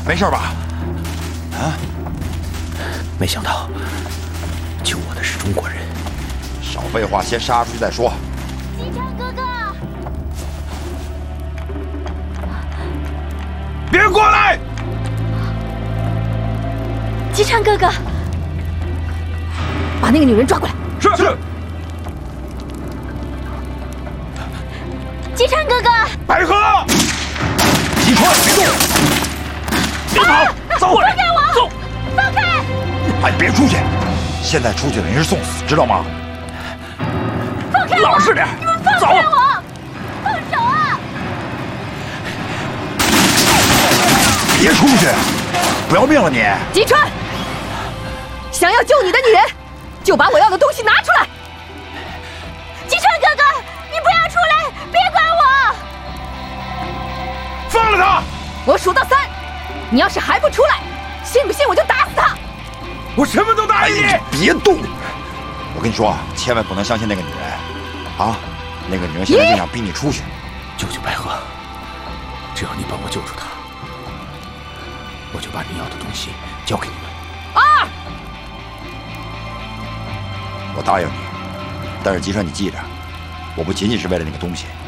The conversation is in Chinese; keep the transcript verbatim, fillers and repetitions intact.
没事吧？啊？ 没想到救我的是中国人。 少废话，先杀出去再说。 吉川哥哥， 别人过来！ 吉川哥哥，把那个女人抓过来。 是是。 吉川哥哥， 百合，吉川，别动，别跑，走过来， 放开我， 走， 放开！ 哎，别出去！现在出去等于是送死，知道吗？ 放开我！ 老实点， 你们放开我！放手啊！ 别出去，不要命了你！ 吉川，想要救你的女人，就把我要的东西拿出来。吉川哥哥，你不要出来，别管我！ 放了他！ 我数到三，你要是还不出来，信不信我就打死他？ 我什么都答应你！哎、别动！我跟你说，千万不能相信那个女人啊！那个女人现在就想逼你出去。 救救百合，只要你帮我救出她，我就把你要的东西交给你们。 二， 我答应你，但是吉川，你记着，我不仅仅是为了那个东西。